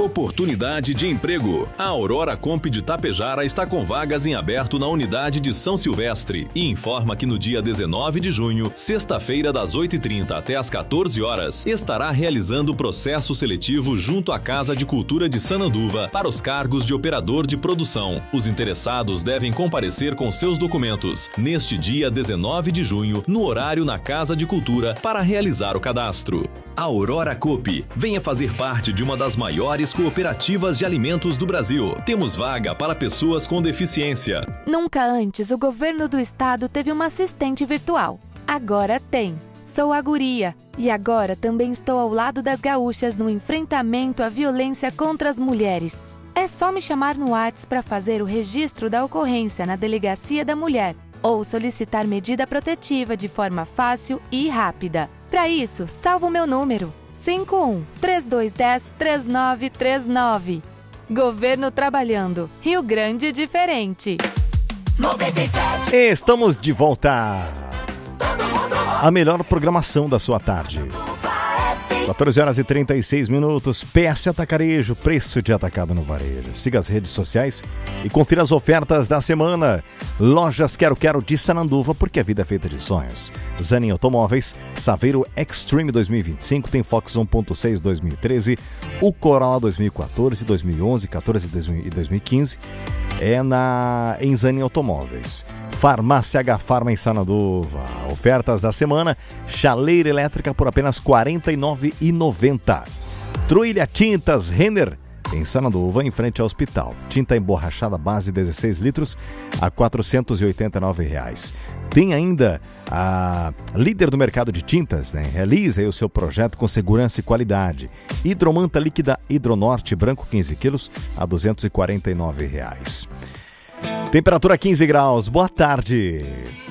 Oportunidade de emprego. A Aurora Comp de Tapejara está com vagas em aberto na unidade de São Silvestre e informa que no dia 19 de junho, sexta-feira das 8h30 até as 14 horas, estará realizando o processo seletivo junto à Casa de Cultura de Sananduva para os cargos de operador de produção. Os interessados devem comparecer com seus documentos neste dia 19 de junho, no horário na Casa de Cultura, para realizar o cadastro. Aurora Coop, venha fazer parte de uma das maiores cooperativas de alimentos do Brasil. Temos vaga para pessoas com deficiência. Nunca antes o governo do estado teve uma assistente virtual. Agora tem. Sou a guria e agora também estou ao lado das gaúchas no enfrentamento à violência contra as mulheres. É só me chamar no WhatsApp para fazer o registro da ocorrência na Delegacia da Mulher ou solicitar medida protetiva de forma fácil e rápida. Para isso, salva o meu número, 51-3210-3939. Governo trabalhando. Rio Grande diferente. 97. Estamos de volta. A melhor programação da sua tarde. 14h36. PS Atacarejo, preço de atacado no varejo. Siga as redes sociais e confira as ofertas da semana. Lojas Quero Quero de Sananduva, porque a vida é feita de sonhos. Zanin Automóveis, Saveiro Extreme 2025, tem Fox 1.6 2013, o Corolla 2014, 2011, 14 e 2015. Em Zanin Automóveis. Farmácia H Farma em Sananduva. Ofertas da semana: chaleira elétrica por apenas R$ 49,90. Trilha Tintas Renner em Sananduva, em frente ao hospital. Tinta emborrachada base 16 litros a R$ 489. Tem ainda a líder do mercado de tintas, né? Realize aí o seu projeto com segurança e qualidade. Hidromanta líquida Hidronorte branco 15 quilos a R$ 249. Temperatura 15 graus. Boa tarde.